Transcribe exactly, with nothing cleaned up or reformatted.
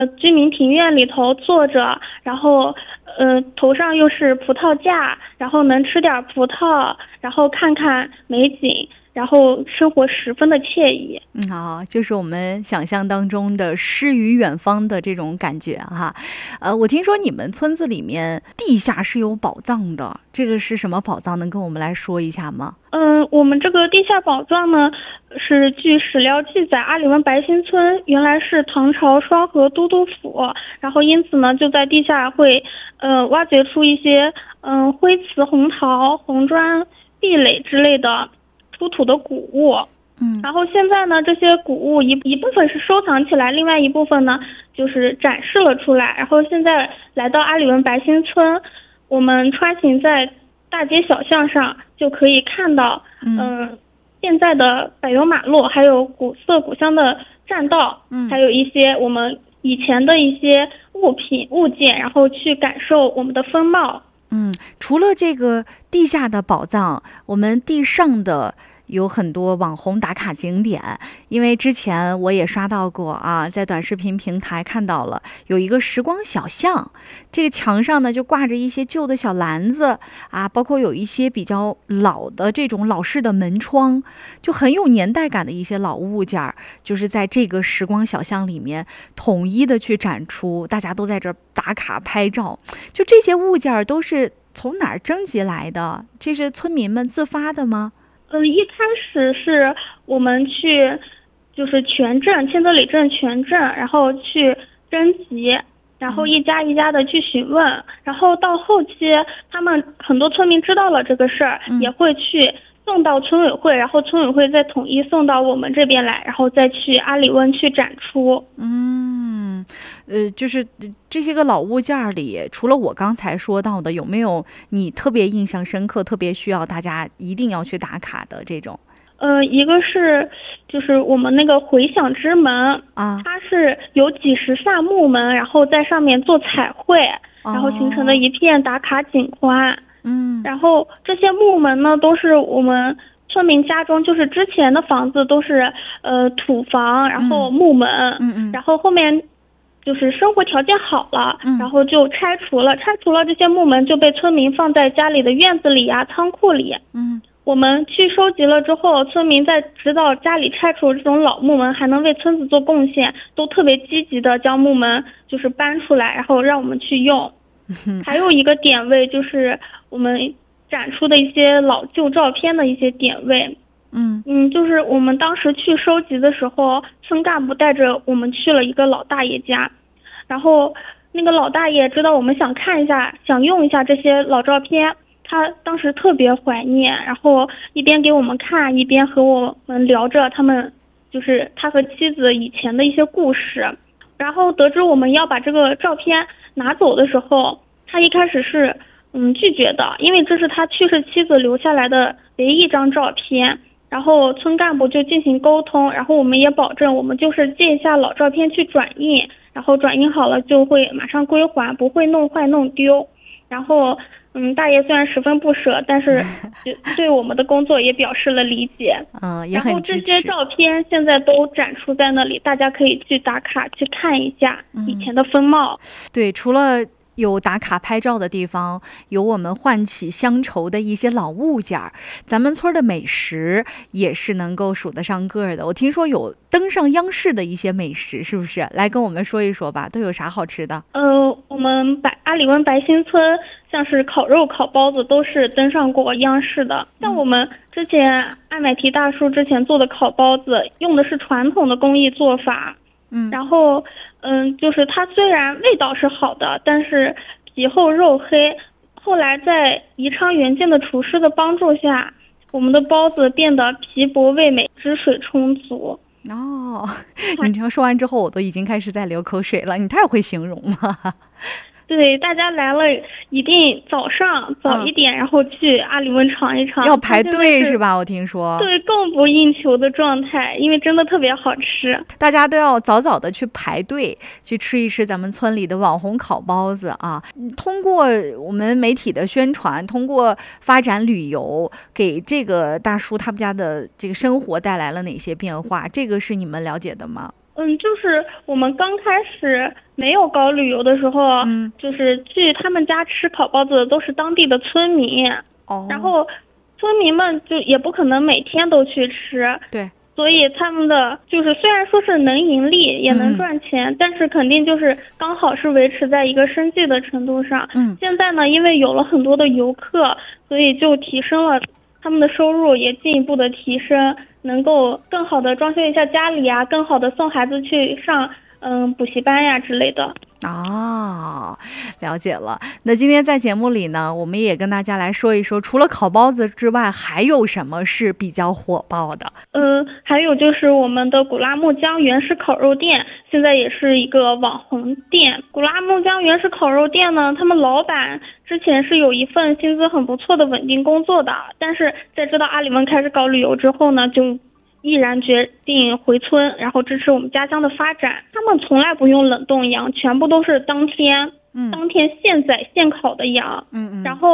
居民庭院里头坐着，然后呃头上又是葡萄架，然后能吃点葡萄，然后看看美景，然后生活十分的惬意。 嗯，好，就是我们想象当中的诗与远方的这种感觉哈。呃，我听说你们村子里面地下是有宝藏的，这个是什么宝藏？能跟我们来说一下吗？ 嗯，我们这个地下宝藏呢，是据史料记载，阿里湾白新村原来是唐朝双河都督府，然后因此呢，就在地下会呃挖掘出一些嗯、呃、灰瓷、红陶、红砖、壁垒之类的出土的古物。 嗯， 然后现在呢，这些古物一一部分是收藏起来，另外一部分呢就是展示了出来。然后现在来到阿里湾白新村，我们穿行在大街小巷上就可以看到，嗯、呃，现在的柏油马路，还有古色古香的栈道，嗯，还有一些我们以前的一些物品物件，然后去感受我们的风貌。 嗯，除了这个地下的宝藏，我们地上的有很多网红打卡景点，因为之前我也刷到过啊，在短视频平台看到了有一个时光小巷，这个墙上呢就挂着一些旧的小篮子啊，包括有一些比较老的这种老式的门窗，就很有年代感的一些老物件，就是在这个时光小巷里面统一的去展出，大家都在这儿打卡拍照。就这些物件都是从哪儿征集来的？这是村民们自发的吗？ 嗯，一开始是我们去，就是全镇千泽里镇全镇，然后去征集，然后一家一家的去询问，然后到后期，他们很多村民知道了这个事儿，嗯、也会去送到村委会，然后村委会再统一送到我们这边来，然后再去阿里湾去展出。 嗯，呃，就是这些个老物件里，除了我刚才说到的，有没有你特别印象深刻、特别需要大家一定要去打卡的这种？ 呃，一个是就是我们那个回响之门啊，它是有几十扇木门，然后在上面做彩绘，然后形成的一片打卡景观。嗯，然后这些木门呢，都是我们村民家中，就是之前的房子都是呃土房，然后木门，嗯嗯，然后后面就是生活条件好了，嗯，然后就拆除了，拆除了这些木门就被村民放在家里的院子里啊、仓库里。嗯，我们去收集了之后，村民在知道家里拆除这种老木门还能为村子做贡献，都特别积极的将木门就是搬出来，然后让我们去用。还有一个点位就是我们展出的一些老旧照片的一些点位。嗯嗯，就是我们当时去收集的时候，村干部带着我们去了一个老大爷家，然后那个老大爷知道我们想看一下想用一下这些老照片，他当时特别怀念，然后一边给我们看，一边和我们聊着他们就是他和妻子以前的一些故事。然后得知我们要把这个照片拿走的时候，他一开始是嗯拒绝的，因为这是他去世妻子留下来的唯一一张照片。然后村干部就进行沟通，然后我们也保证我们就是借一下老照片去转印，然后转印好了就会马上归还，不会弄坏弄丢。然后嗯，大爷虽然十分不舍，但是对我们的工作也表示了理解。 嗯，也很支持。 然后这些照片现在都展出在那里，大家可以去打卡去看一下以前的风貌。 嗯、对，除了有打卡拍照的地方，有我们唤起乡愁的一些老物件，咱们村的美食也是能够数得上个的。我听说有登上央视的一些美食，是不是？来跟我们说一说吧，都有啥好吃的？ 呃，我们白阿里湾白新村像是烤肉、烤包子都是登上过央视的。像我们之前艾买提大叔之前做的烤包子，用的是传统的工艺做法。嗯，然后嗯，就是它虽然味道是好的，但是皮厚肉黑。后来在宜昌原件的厨师的帮助下，我们的包子变得皮薄味美，汁水充足。 哦，你这样说完之后，我都已经开始在流口水了。你太会形容了。 对，大家来了一定早上早一点，嗯、然后去阿里湾尝一尝。 要排队是吧？我听说。 对，供不应求的状态，因为真的特别好吃。 大家都要早早的去排队，去吃一吃咱们村里的网红烤包子啊！通过我们媒体的宣传，通过发展旅游，给这个大叔他们家的这个生活带来了哪些变化？这个是你们了解的吗？ 嗯，就是我们刚开始没有搞旅游的时候， 嗯， 就是去他们家吃烤包子的都是当地的村民， 哦， 然后村民们就也不可能每天都去吃， 对。 所以他们的就是虽然说是能盈利也能赚钱，嗯，但是肯定就是刚好是维持在一个生计的程度上。 嗯， 现在呢，因为有了很多的游客，所以就提升了他们的收入，也进一步的提升，能够更好的装修一下家里啊，更好的送孩子去上嗯补习班呀之类的。 哦，了解了。那今天在节目里呢，我们也跟大家来说一说，除了烤包子之外，还有什么是比较火爆的？ 嗯，还有就是我们的古拉木江原始烤肉店，现在也是一个网红店。古拉木江原始烤肉店呢，他们老板之前是有一份薪资很不错的稳定工作的，但是在知道阿里温开始搞旅游之后呢，就毅然决定回村，然后支持我们家乡的发展。他们从来不用冷冻羊，全部都是当天，嗯，当天现宰现烤的羊，嗯嗯，然后。